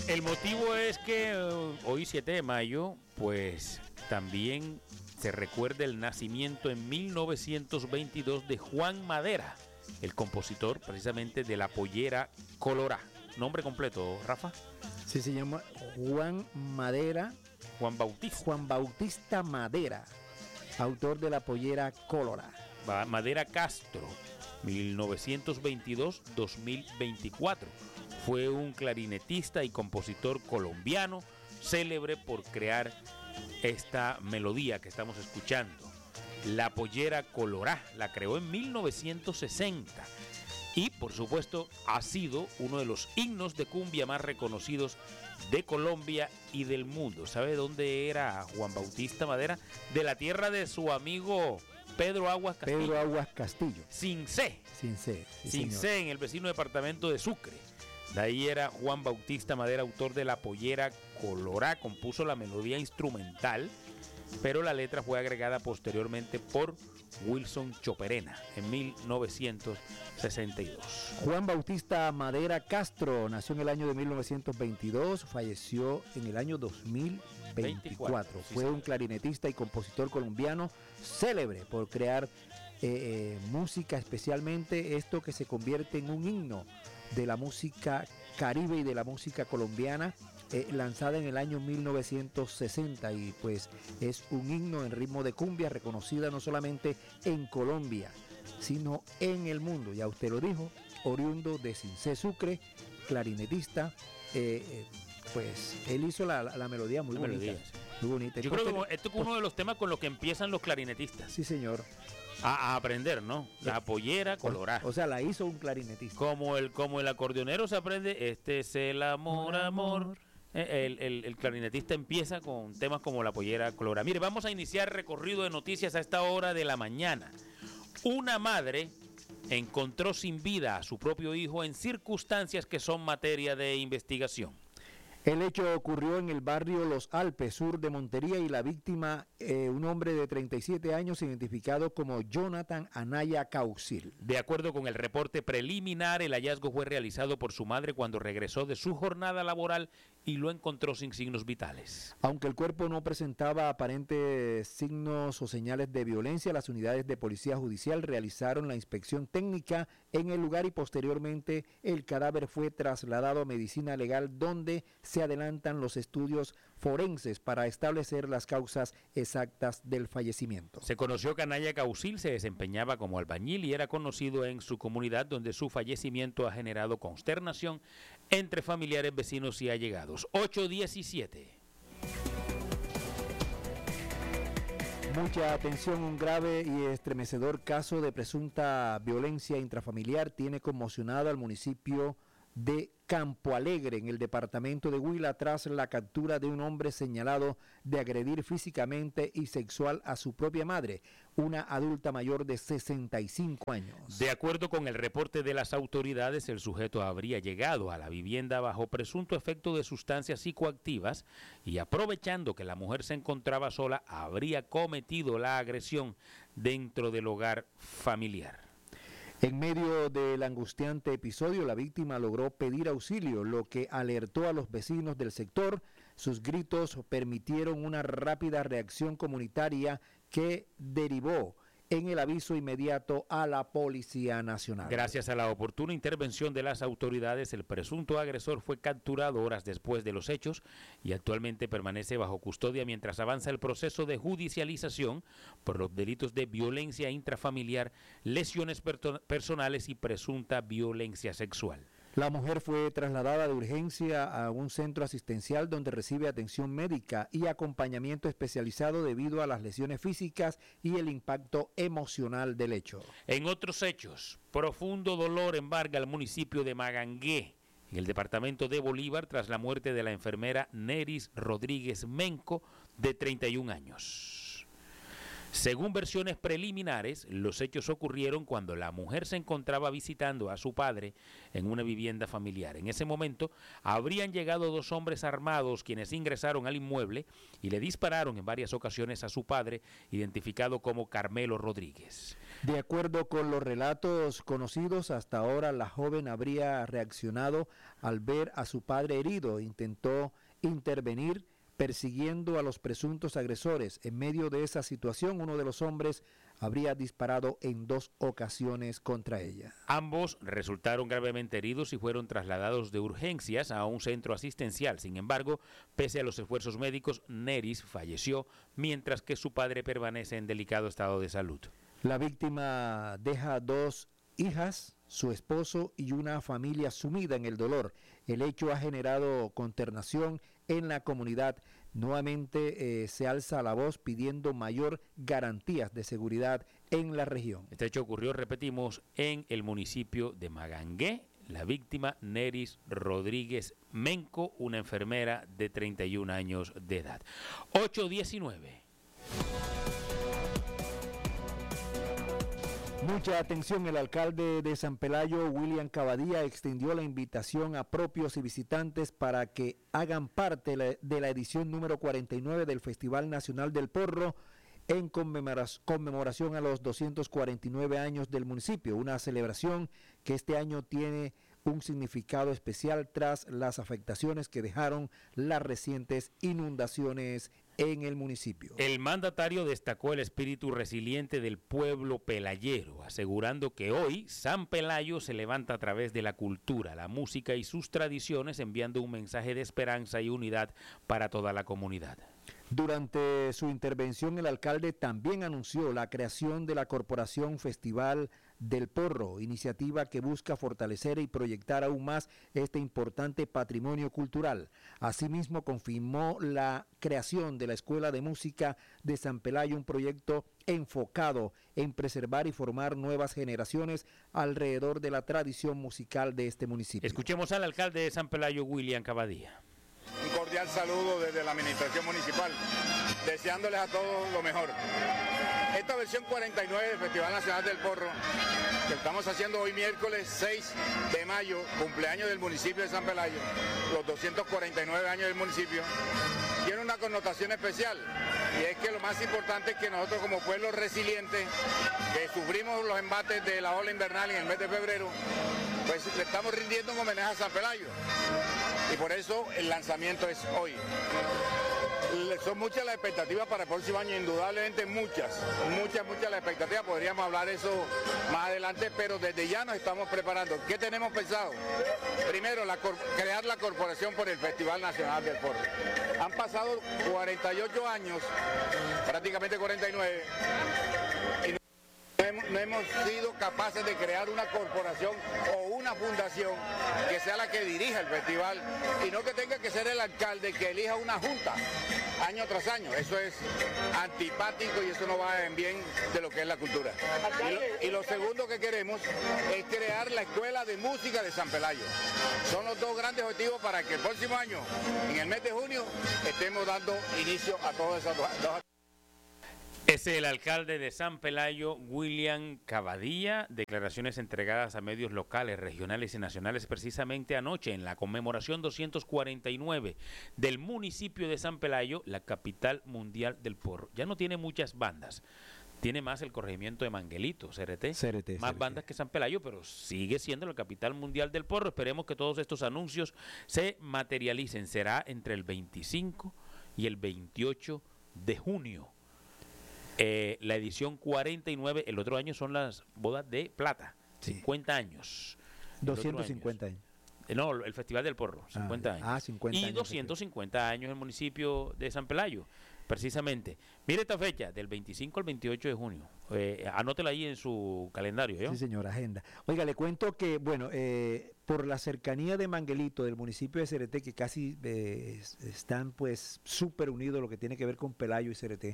El motivo es que hoy 7 de mayo, pues también se recuerda el nacimiento en 1922 de Juan Madera, el compositor precisamente de La Pollera Colorá. Nombre completo, Rafa. Sí, se llama Juan Madera. Juan Bautista. Juan Bautista Madera, autor de La Pollera Colorá. Madera Castro, 1922-2024. Fue un clarinetista y compositor colombiano, célebre por crear esta melodía que estamos escuchando. La Pollera Colorá la creó en 1960 y, por supuesto, ha sido uno de los himnos de cumbia más reconocidos de Colombia y del mundo. ¿Sabe dónde era Juan Bautista Madera? De la tierra de su amigo Pedro Aguas Castillo. Pedro Aguas Castillo. Cincé. Cincé, sí, Cincé, en el vecino departamento de Sucre. De ahí era Juan Bautista Madera, autor de La Pollera Colorá. Compuso la melodía instrumental, pero la letra fue agregada posteriormente por Wilson Choperena en 1962. Juan Bautista Madera Castro nació en el año de 1922, falleció en el año 2024. Fue un clarinetista y compositor colombiano célebre por crear música, especialmente esto que se convierte en un himno de la música caribe y de la música colombiana, lanzada en el año 1960, y pues es un himno en ritmo de cumbia reconocida no solamente en Colombia, sino en el mundo. Ya usted lo dijo, oriundo de Cincé, Sucre, clarinetista, pues él hizo la melodía muy bonita. Muy bonita. Yo creo que esto es uno de los temas con los que empiezan los clarinetistas. Sí, señor. A aprender, ¿no? La Pollera Colorá. O sea, la hizo un clarinetista. Como el acordeonero se aprende, este es el amor, amor. El clarinetista empieza con temas como La Pollera Colorá. Mire, vamos a iniciar recorrido de noticias a esta hora de la mañana. Una madre encontró sin vida a su propio hijo en circunstancias que son materia de investigación. El hecho ocurrió en el barrio Los Alpes, sur de Montería, y la víctima, un hombre de 37 años, identificado como Jonathan Anaya Causil. De acuerdo con el reporte preliminar, el hallazgo fue realizado por su madre cuando regresó de su jornada laboral y lo encontró sin signos vitales. Aunque el cuerpo no presentaba aparentes signos o señales de violencia, las unidades de policía judicial realizaron la inspección técnica en el lugar y posteriormente el cadáver fue trasladado a medicina legal, donde se adelantan los estudios forenses para establecer las causas exactas del fallecimiento. Se conoció que Anaya Causil se desempeñaba como albañil y era conocido en su comunidad, donde su fallecimiento ha generado consternación entre familiares, vecinos y allegados. 8:17. Mucha atención, un grave y estremecedor caso de presunta violencia intrafamiliar tiene conmocionado al municipio de Campo Alegre, en el departamento de Huila, tras la captura de un hombre señalado de agredir físicamente y sexual a su propia madre, una adulta mayor de 65 años. De acuerdo con el reporte de las autoridades, el sujeto habría llegado a la vivienda bajo presunto efecto de sustancias psicoactivas y, aprovechando que la mujer se encontraba sola, habría cometido la agresión dentro del hogar familiar. En medio del angustiante episodio, la víctima logró pedir auxilio, lo que alertó a los vecinos del sector. Sus gritos permitieron una rápida reacción comunitaria que derivó en el aviso inmediato a la Policía Nacional. Gracias a la oportuna intervención de las autoridades, el presunto agresor fue capturado horas después de los hechos y actualmente permanece bajo custodia mientras avanza el proceso de judicialización por los delitos de violencia intrafamiliar, lesiones personales y presunta violencia sexual. La mujer fue trasladada de urgencia a un centro asistencial donde recibe atención médica y acompañamiento especializado debido a las lesiones físicas y el impacto emocional del hecho. En otros hechos, profundo dolor embarga al municipio de Magangué, en el departamento de Bolívar, tras la muerte de la enfermera Neris Rodríguez Menco, de 31 años. Según versiones preliminares, los hechos ocurrieron cuando la mujer se encontraba visitando a su padre en una vivienda familiar. En ese momento, habrían llegado dos hombres armados quienes ingresaron al inmueble y le dispararon en varias ocasiones a su padre, identificado como Carmelo Rodríguez. De acuerdo con los relatos conocidos, hasta ahora la joven habría reaccionado al ver a su padre herido. Intentó intervenir persiguiendo a los presuntos agresores. En medio de esa situación, uno de los hombres habría disparado en 2 ocasiones contra ella. Ambos resultaron gravemente heridos y fueron trasladados de urgencias a un centro asistencial. Sin embargo, pese a los esfuerzos médicos, Neris falleció, mientras que su padre permanece en delicado estado de salud. La víctima deja 2 hijas, su esposo y una familia sumida en el dolor. El hecho ha generado consternación en la comunidad. Nuevamente se alza la voz pidiendo mayor garantías de seguridad en la región. Este hecho ocurrió, repetimos, en el municipio de Magangué. La víctima, Neris Rodríguez Menco, una enfermera de 31 años de edad. 8:19. Mucha atención, el alcalde de San Pelayo, William Cavadía, extendió la invitación a propios y visitantes para que hagan parte de la edición número 49 del Festival Nacional del Porro en conmemoración a los 249 años del municipio, una celebración que este año tiene un significado especial tras las afectaciones que dejaron las recientes inundaciones en el municipio. El mandatario destacó el espíritu resiliente del pueblo pelayero, asegurando que hoy San Pelayo se levanta a través de la cultura, la música y sus tradiciones, enviando un mensaje de esperanza y unidad para toda la comunidad. Durante su intervención, el alcalde también anunció la creación de la Corporación Festival del Porro, iniciativa que busca fortalecer y proyectar aún más este importante patrimonio cultural. Asimismo, confirmó la creación de la Escuela de Música de San Pelayo, un proyecto enfocado en preservar y formar nuevas generaciones alrededor de la tradición musical de este municipio. Escuchemos al alcalde de San Pelayo, William Cavadía. Un cordial saludo desde la administración municipal, deseándoles a todos lo mejor. Esta versión 49 del Festival Nacional del Porro, que estamos haciendo hoy miércoles 6 de mayo, cumpleaños del municipio de San Pelayo, los 249 años del municipio, tiene una connotación especial, y es que lo más importante es que nosotros como pueblo resiliente, que sufrimos los embates de la ola invernal en el mes de febrero, pues le estamos rindiendo un homenaje a San Pelayo. Y por eso el lanzamiento es hoy. Son muchas las expectativas para el próximo año, indudablemente muchas las expectativas, podríamos hablar eso más adelante, pero desde ya nos estamos preparando. ¿Qué tenemos pensado? Primero, crear la corporación por el Festival Nacional del Porro. Han pasado 48 años, prácticamente 49, y no hemos sido capaces de crear una corporación o una fundación que sea la que dirija el festival y no que tenga que ser el alcalde que elija una junta año tras año. Eso es antipático y eso no va en bien de lo que es la cultura. Y lo segundo que queremos es crear la Escuela de Música de San Pelayo. Son los dos grandes objetivos para que el próximo año, en el mes de junio, estemos dando inicio a todas esas dos. Es el alcalde de San Pelayo, William Cavadía, declaraciones entregadas a medios locales, regionales y nacionales precisamente anoche en la conmemoración 249 del municipio de San Pelayo, la capital mundial del porro. Ya no tiene muchas bandas, tiene más el corregimiento de Manguelito, CRT, más bandas que San Pelayo, pero sigue siendo la capital mundial del porro. Esperemos que todos estos anuncios se materialicen. Será entre el 25 y el 28 de junio. La edición 49, el otro año son las bodas de plata, 50 años. 250 años. No, el Festival del Porro, 50 años. 50 y años. 250 años en el municipio de San Pelayo, precisamente. Mire esta fecha, del 25 al 28 de junio. Anótela ahí en su calendario. ¿yo? Sí, señor, agenda. Oiga, le cuento que, bueno, por la cercanía de Manguelito, del municipio de CRT, que casi están pues súper unidos lo que tiene que ver con Pelayo y CRT,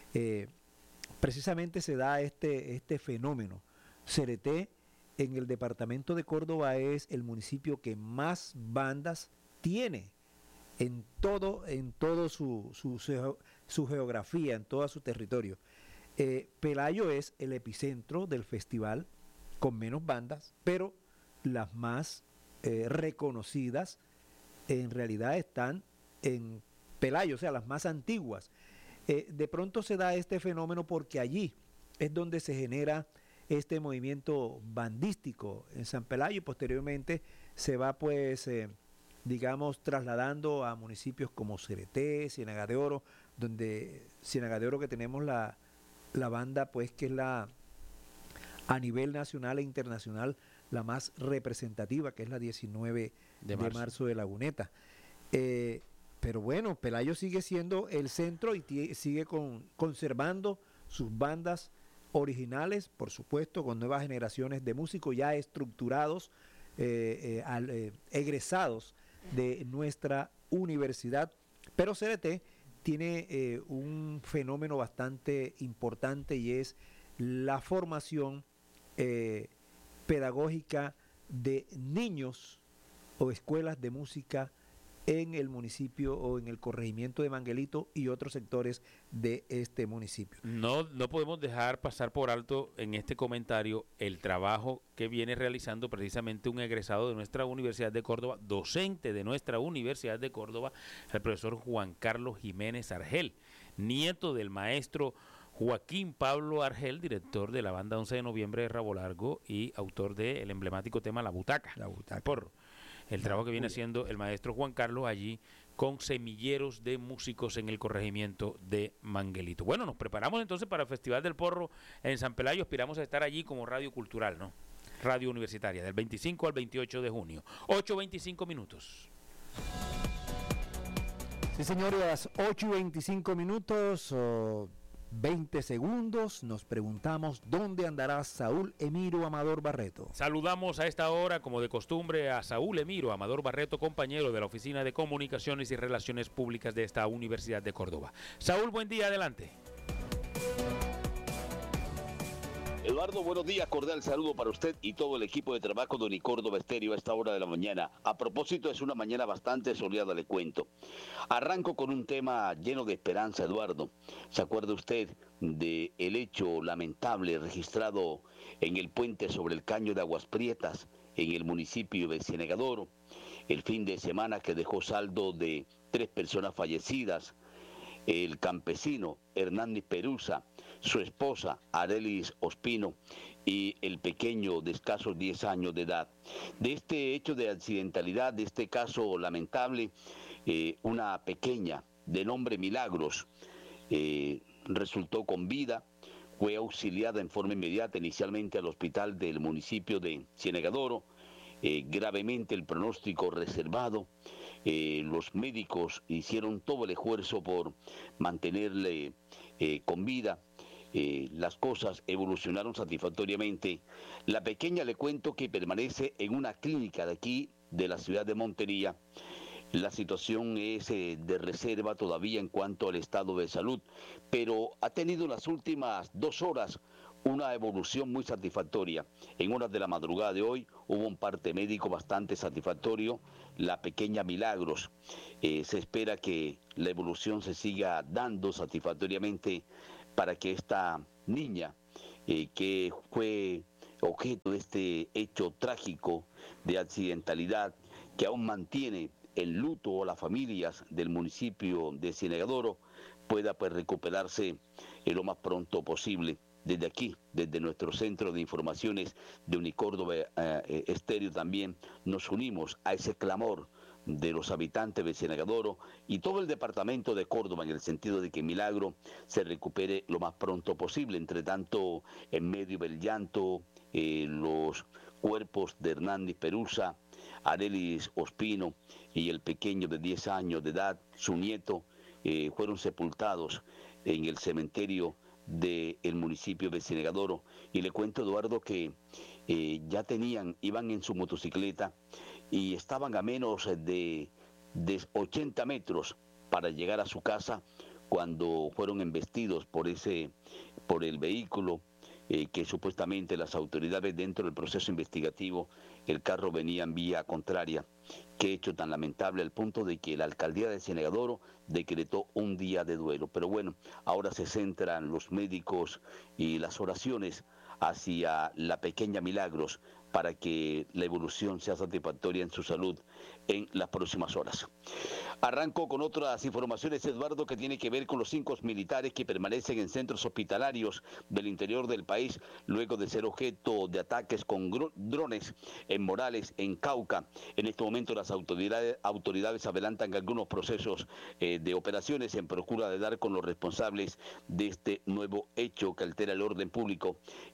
precisamente se da este fenómeno. CRT en el departamento de Córdoba es el municipio que más bandas tiene en todo su geografía, en todo su territorio. Pelayo es el epicentro del festival con menos bandas, pero las más reconocidas en realidad están en Pelayo, o sea, las más antiguas. De pronto se da este fenómeno porque allí es donde se genera este movimiento bandístico en San Pelayo y posteriormente se va pues, digamos, trasladando a municipios como Cereté, Ciénaga de Oro, donde Ciénaga de Oro que tenemos la banda pues que es la a nivel nacional e internacional la más representativa, que es la 19 de marzo de Laguneta. Pero bueno, Pelayo sigue siendo el centro y sigue conservando sus bandas originales, por supuesto, con nuevas generaciones de músicos ya estructurados, egresados de nuestra universidad. Pero CDT tiene un fenómeno bastante importante y es la formación pedagógica de niños o escuelas de música en el municipio o en el corregimiento de Manguelito y otros sectores de este municipio. No podemos dejar pasar por alto en este comentario el trabajo que viene realizando precisamente un egresado de nuestra Universidad de Córdoba, docente de nuestra Universidad de Córdoba, el profesor Juan Carlos Jiménez Argel, nieto del maestro Joaquín Pablo Argel, director de la banda 11 de noviembre de Rabo Largo y autor del emblemático tema La Butaca. La Butaca. Por el trabajo que viene haciendo el maestro Juan Carlos allí con semilleros de músicos en el corregimiento de Manguelito. Bueno, nos preparamos entonces para el Festival del Porro en San Pelayo. Aspiramos a estar allí como radio cultural, ¿no? Radio universitaria, del 25 al 28 de junio. 8:25 minutos. Sí, señores, 8:25 minutos. 20 segundos, nos preguntamos dónde andará Saúl Emiro Amador Barreto. Saludamos a esta hora, como de costumbre, a Saúl Emiro Amador Barreto, compañero de la Oficina de Comunicaciones y Relaciones Públicas de esta Universidad de Córdoba. Saúl, buen día, adelante. Eduardo, buenos días, cordial saludo para usted y todo el equipo de trabajo de Unicórdoba Estéreo a esta hora de la mañana. A propósito, es una mañana bastante soleada, le cuento. Arranco con un tema lleno de esperanza, Eduardo. ¿Se acuerda usted del hecho lamentable registrado en el puente sobre el Caño de Aguas Prietas, en el municipio de Ciénaga de Oro? El fin de semana que dejó saldo de 3 personas fallecidas. El campesino Hernández Perusa, su esposa Arelis Ospino y el pequeño de escasos 10 años de edad. De este hecho de accidentalidad, de este caso lamentable, una pequeña de nombre Milagros resultó con vida, fue auxiliada en forma inmediata inicialmente al hospital del municipio de Ciénaga de Oro, gravemente el pronóstico reservado. Los médicos hicieron todo el esfuerzo por mantenerle con vida. Las cosas evolucionaron satisfactoriamente. La pequeña, le cuento, que permanece en una clínica de aquí, de la ciudad de Montería. La situación es de reserva todavía en cuanto al estado de salud, pero ha tenido las últimas 2 horas una evolución muy satisfactoria. En horas de la madrugada de hoy hubo un parte médico bastante satisfactorio. La pequeña Milagros, se espera que la evolución se siga dando satisfactoriamente para que esta niña, que fue objeto de este hecho trágico de accidentalidad, que aún mantiene el luto a las familias del municipio de Ciénaga de Oro, pueda pues recuperarse lo más pronto posible. Desde aquí, desde nuestro centro de informaciones de Unicórdoba Estéreo también nos unimos a ese clamor de los habitantes de Ciénaga de Oro y todo el departamento de Córdoba, en el sentido de que Milagro se recupere lo más pronto posible. Entre tanto, en medio del llanto, los cuerpos de Hernández Perusa, Arelis Ospino y el pequeño de 10 años de edad, su nieto, fueron sepultados en el cementerio del municipio de Ciénaga de Oro. Y le cuento, Eduardo, que ya iban en su motocicleta y estaban a menos de 80 metros para llegar a su casa cuando fueron embestidos por el vehículo que supuestamente las autoridades dentro del proceso investigativo, el carro venía en vía contraria. Qué hecho tan lamentable al punto de que la alcaldía de Cienfuegos decretó un día de duelo. Pero bueno, ahora se centran los médicos y las oraciones hacia la pequeña Milagros para que la evolución sea satisfactoria en su salud en las próximas horas. Arranco con otras informaciones, Eduardo, que tiene que ver con los 5 militares que permanecen en centros hospitalarios del interior del país luego de ser objeto de ataques con drones en Morales, en Cauca. En este momento las autoridades adelantan algunos procesos de operaciones en procura de dar con los responsables de este nuevo hecho que altera el orden público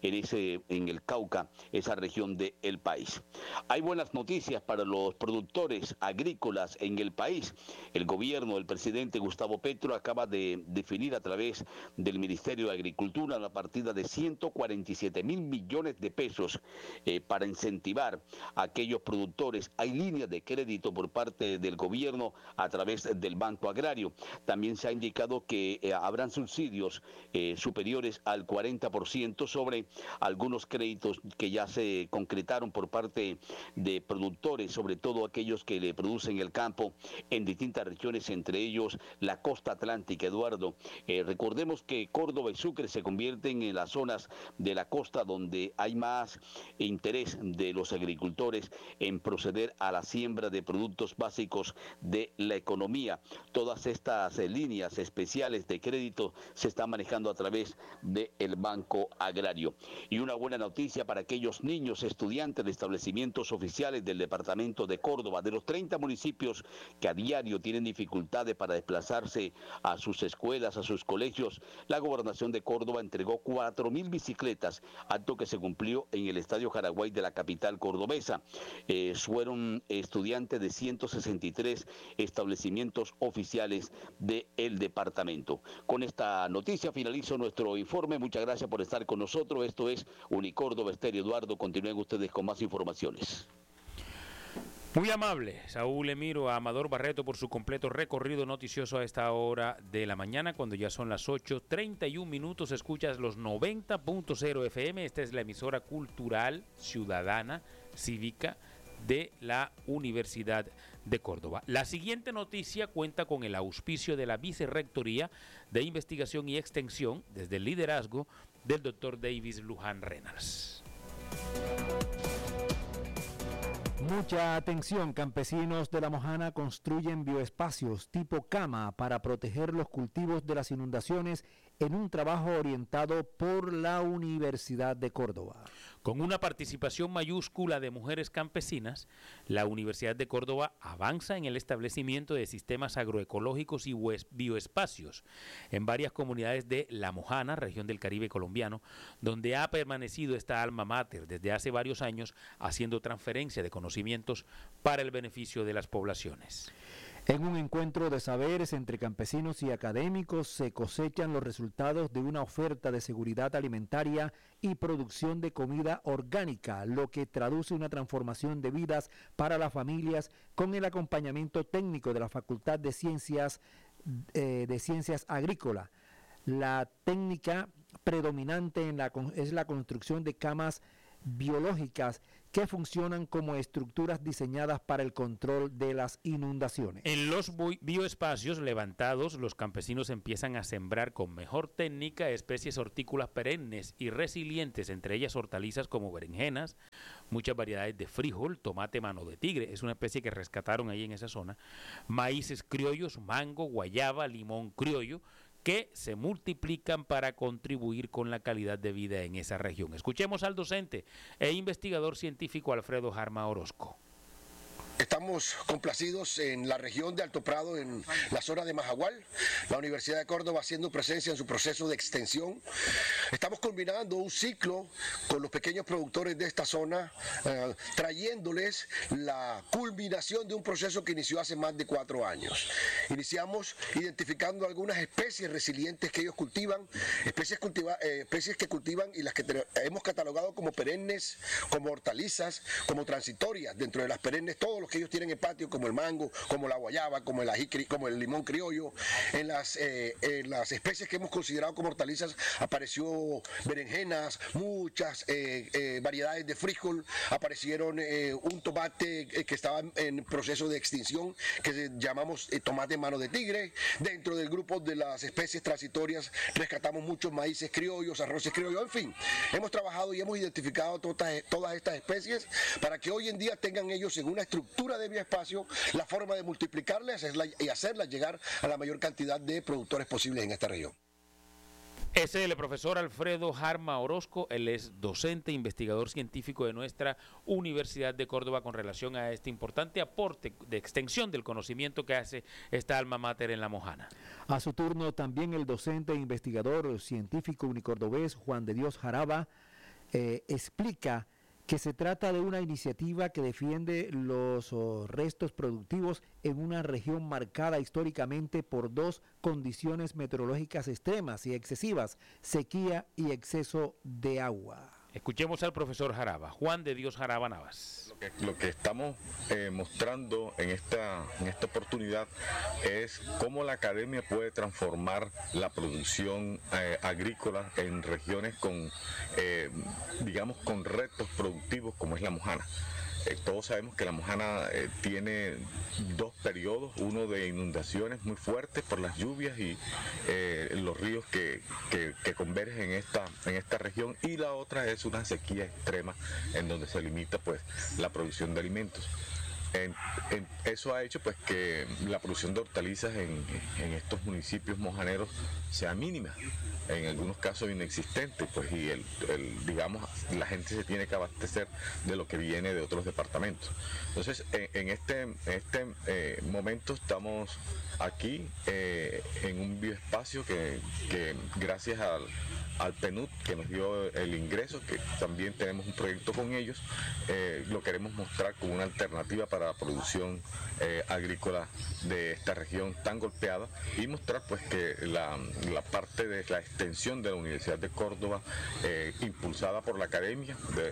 en el Cauca, esa región del país. Hay buenas noticias para los productores agrícolas en el país. El gobierno del presidente Gustavo Petro acaba de definir a través del Ministerio de Agricultura una partida de 147.000 millones de pesos para incentivar a aquellos productores. Hay líneas de crédito por parte del gobierno a través del Banco Agrario. También se ha indicado que habrán subsidios superiores al 40% sobre algunos créditos que ya se concretaron por parte de productores, sobre todo aquellos que le producen el campo en distintas regiones, entre ellos la costa atlántica, Eduardo. Recordemos que Córdoba y Sucre se convierten en las zonas de la costa donde hay más interés de los agricultores en proceder a la siembra de productos básicos de la economía. Todas estas líneas especiales de crédito se están manejando a través del Banco Agrario. Y una buena noticia para aquellos niños estudiantes de establecimientos oficiales del departamento de Córdoba, de los 30 municipios que a diario tienen dificultades para desplazarse a sus escuelas, a sus colegios. La gobernación de Córdoba entregó 4.000 bicicletas, acto que se cumplió en el Estadio Jaraguay de la capital cordobesa. Fueron estudiantes de 163 establecimientos oficiales del departamento. Con esta noticia finalizo nuestro informe. Muchas gracias por estar con nosotros. Esto es Unicórdoba Estéreo. Eduardo, continúen ustedes con más informaciones. Muy amable, Saúl Emiro, a Amador Barreto por su completo recorrido noticioso a esta hora de la mañana, cuando ya son las 8:31. Escuchas los 90.0 FM. Esta es la emisora cultural, ciudadana, cívica de la Universidad de Córdoba. La siguiente noticia cuenta con el auspicio de la Vicerrectoría de Investigación y Extensión, desde el liderazgo del doctor Davis Luján Reynolds. Mucha atención, campesinos de La Mojana construyen bioespacios tipo cama para proteger los cultivos de las inundaciones en un trabajo orientado por la Universidad de Córdoba. Con una participación mayúscula de mujeres campesinas, la Universidad de Córdoba avanza en el establecimiento de sistemas agroecológicos y bioespacios en varias comunidades de La Mojana, región del Caribe colombiano, donde ha permanecido esta alma mater desde hace varios años, haciendo transferencia de conocimientos para el beneficio de las poblaciones. En un encuentro de saberes entre campesinos y académicos se cosechan los resultados de una oferta de seguridad alimentaria y producción de comida orgánica, lo que traduce una transformación de vidas para las familias con el acompañamiento técnico de la Facultad de Ciencias Agrícolas. La técnica predominante es la construcción de camas biológicas que funcionan como estructuras diseñadas para el control de las inundaciones. En los bioespacios levantados, los campesinos empiezan a sembrar con mejor técnica especies hortícolas perennes y resilientes, entre ellas hortalizas como berenjenas, muchas variedades de frijol, tomate mano de tigre, es una especie que rescataron ahí en esa zona, maíces criollos, mango, guayaba, limón criollo, que se multiplican para contribuir con la calidad de vida en esa región. Escuchemos al docente e investigador científico Alfredo Jarma Orozco. Estamos complacidos en la región de Alto Prado, en la zona de Majagual, la Universidad de Córdoba haciendo presencia en su proceso de extensión. Estamos combinando un ciclo con los pequeños productores de esta zona, trayéndoles la culminación de un proceso que inició hace más de 4 años. Iniciamos identificando algunas especies resilientes que ellos cultivan, especies que cultivan y las que hemos catalogado como perennes, como hortalizas, como transitorias. Dentro de las perennes todos los los que ellos tienen en patio, como el mango, como la guayaba, como el ají, como el limón criollo. En las especies que hemos considerado como hortalizas apareció berenjenas, muchas variedades de frijol, aparecieron un tomate que estaba en proceso de extinción, que llamamos tomate mano de tigre. Dentro del grupo de las especies transitorias rescatamos muchos maíces criollos, arroces criollos, en fin. Hemos trabajado y hemos identificado todas estas especies para que hoy en día tengan ellos en una estructura de bioespacio la forma de multiplicarlas y hacerlas llegar a la mayor cantidad de productores posibles en esta región. Es el profesor Alfredo Jarma Orozco, él es docente, investigador científico de nuestra Universidad de Córdoba con relación a este importante aporte de extensión del conocimiento que hace esta alma mater en La Mojana. A su turno también el docente e investigador científico unicordobés Juan de Dios Jaraba explica que se trata de una iniciativa que defiende los restos productivos en una región marcada históricamente por dos condiciones meteorológicas extremas y excesivas, sequía y exceso de agua. Escuchemos al profesor Jaraba, Juan de Dios Jaraba Navas. Lo que estamos mostrando en esta oportunidad es cómo la academia puede transformar la producción agrícola en regiones con, digamos, con retos productivos como es La Mojana. Todos sabemos que La Mojana tiene dos periodos, uno de inundaciones muy fuertes por las lluvias y los ríos que convergen en esta región, y la otra es una sequía extrema en donde se limita pues la producción de alimentos. Eso ha hecho pues que la producción de hortalizas en estos municipios mojaneros sea mínima, en algunos casos inexistente, pues, y digamos, la gente se tiene que abastecer de lo que viene de otros departamentos. Entonces, en este momento estamos aquí en un bioespacio que gracias al PNUD, que nos dio el ingreso, que también tenemos un proyecto con ellos, lo queremos mostrar como una alternativa para la producción agrícola de esta región tan golpeada, y mostrar pues que la parte de la extensión de la Universidad de Córdoba, impulsada por la academia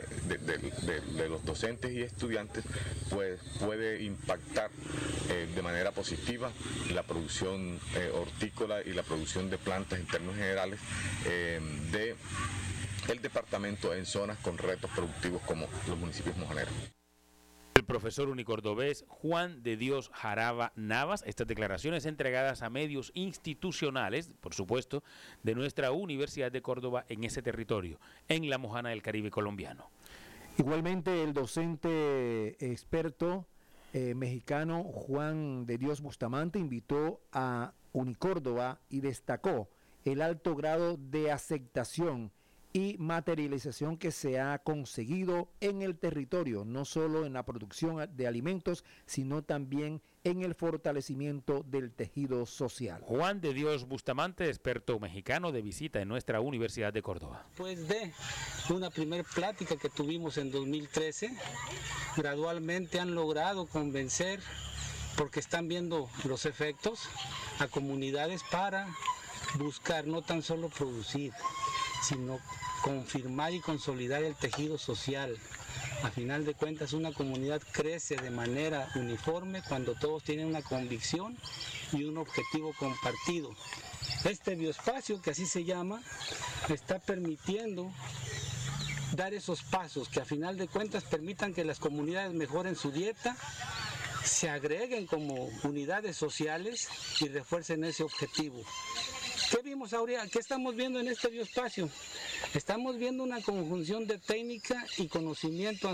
de los docentes y estudiantes, pues puede impactar de manera positiva la producción hortícola y la producción de plantas en términos generales de el departamento en zonas con retos productivos como los municipios mojaneros. El profesor unicordobés Juan de Dios Jaraba Navas, estas declaraciones entregadas a medios institucionales, por supuesto, de nuestra Universidad de Córdoba en ese territorio, en La Mojana del Caribe colombiano. Igualmente el docente experto mexicano Juan de Dios Bustamante invitó a Unicórdoba y destacó el alto grado de aceptación y materialización que se ha conseguido en el territorio, no solo en la producción de alimentos, sino también en el fortalecimiento del tejido social. Juan de Dios Bustamante, experto mexicano de visita en nuestra Universidad de Córdoba. Después de una primera plática que tuvimos en 2013, gradualmente han logrado convencer, porque están viendo los efectos, a comunidades para buscar no tan solo producir, sino confirmar y consolidar el tejido social. A final de cuentas, una comunidad crece de manera uniforme cuando todos tienen una convicción y un objetivo compartido. Este bioespacio, que así se llama, está permitiendo dar esos pasos que a final de cuentas permitan que las comunidades mejoren su dieta, se agreguen como unidades sociales y refuercen ese objetivo. ¿Qué vimos ahora? ¿Qué estamos viendo en este bioespacio? Estamos viendo una conjunción de técnica y conocimiento